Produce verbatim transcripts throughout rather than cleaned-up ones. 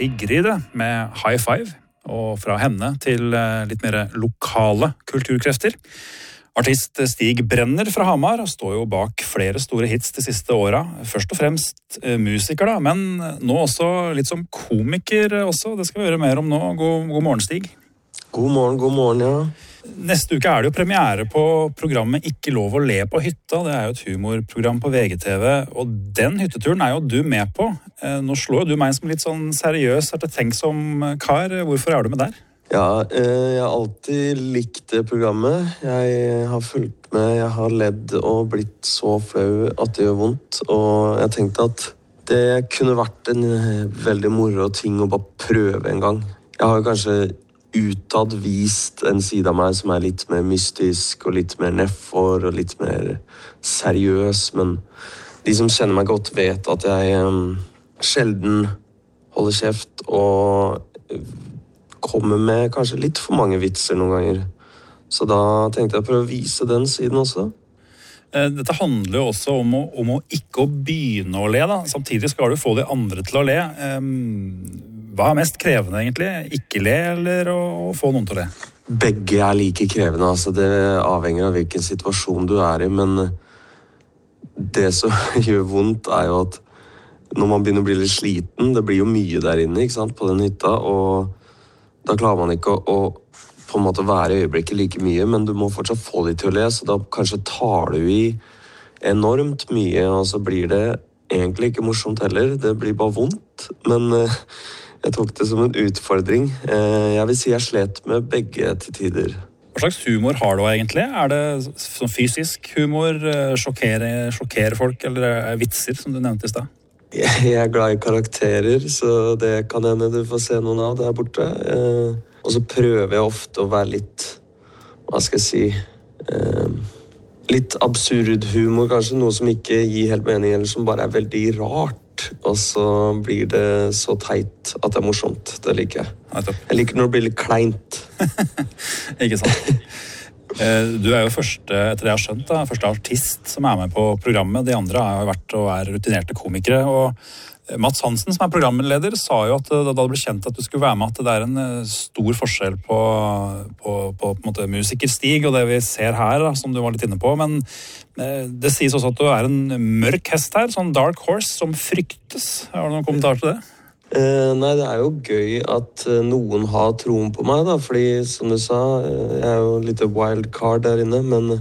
Sigrid med High Five, og fra henne til litt mer lokale kulturkrefter. Artist Stig Brenner fra Hamar står jo bak flere store hits de siste åra. Først og fremst musiker da, men nå også litt som komiker også. Det skal vi høre mer om nå. God, god morgen, Stig. God morgen, god morgen, ja. Neste uke er det jo premiere på programmet Ikke lov å le på hytta. Det er jo et humorprogram på V G T V, og den hytteturen er jo du med på. Nå slår jo du meg som litt sånn seriøs, ettertenksom kar. Hvorfor er du med der? Ja, jeg har alltid likt det programmet. Jeg har fulgt med, jeg har ledd og blitt så flau at det gjør vondt. Og jeg tenkte at det kunne vært en veldig moro ting å bare prøve en gang. Jeg har kanskje utad vist en side av meg som er litt mer mystisk og litt mer nedfor og litt mer seriøs, men de som kjenner meg godt vet at jeg um, sjelden holder kjeft og kommer med kanskje litt for mange vitser noen ganger. Så da tenkte jeg å prøve å vise den siden også. Dette handler jo også om å, om å ikke å begynne å le, da. Samtidig skal du få de andre til å le. Hva er mest krevende egentlig? Ikke le eller å, å få noen til å le? Begge er like krevende, altså det avhenger av hvilken situasjon du er i, men det som gjør vondt er jo at når man begynner å bli litt sliten, det blir jo mye der inne, ikke sant, på den hytta, og da klarer man ikke å, å på en måte være i øyeblikket like mye, men du må fortsatt få de til å le, så da kanskje tar du i enormt mye, og så blir det egentlig ikke morsomt heller, det blir bare vondt, men jeg tok det som en utfordring. Jeg vil si jeg slet med begge til tider. Hva slags humor har du egentlig? Er det sånn fysisk humor, sjokkere, sjokkere folk, eller er det vitser, som du nevnte i sted? Jeg er glad i karakterer, så det kan hende du får se noen av der borte. Og så prøver jeg ofte å være litt, hva skal jeg si, litt absurd humor, kanskje, noe som ikke gir helt mening, eller som bare er veldig rart. Og så blir det så teit at det er morsomt. Det liker jeg. Jeg liker når det blir litt kleint. Ikke sant? Du er jo første, etter det jeg har skjønt, da, første artist som er med på programmet. De andre har jo vært og er rutinerte komikere. Og Mats Hansen, som er programleder, sa jo at da det ble kjent at du skulle være med, at det er en stor forskjell på, på, på, på en måte, musikerstig og det vi ser her, da, som du var litt inne på. Men det sies også at du er en mørk hest her, sånn dark horse, som fryktes. Har du noen kommentar til det? Eh, nei, det er jo gøy at noen har troen på meg, da, fordi som du sa, jeg er jo litt wild card der inne, men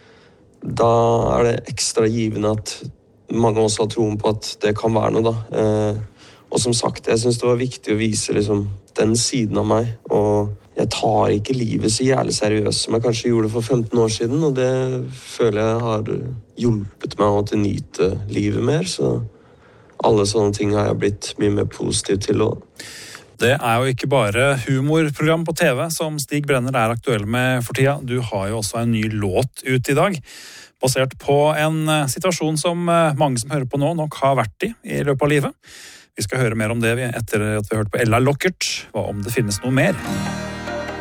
da er det ekstra givende at mange også har troen på at det kan være noe, da. Eh, og som sagt, jeg synes det var viktig å vise liksom, den siden av meg, og jeg tar ikke livet så jævlig seriøst som jeg kanskje gjorde for femten år siden, og det føler jeg har hjulpet meg til å nyte livet mer, så alle sånne ting har jeg blitt mye mer positiv til også. Det er jo ikke bare humorprogram på T V som Stig Brenner er aktuell med for tida. Du har jo også en ny låt ut i dag, basert på en situasjon som mange som hører på nå nok har vært i i løpet av livet. Vi skal høre mer om det etter at vi har hørt på Ella Lockert, hva om det finnes noe mer.